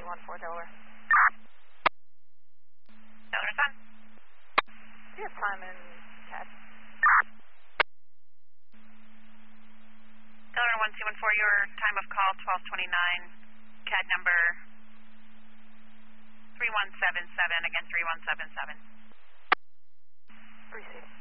314 Delaware. Delaware Sun. Do you have time in CAD? Delaware 1214, your time of call 1229, CAD number 3177, again 3177. Received.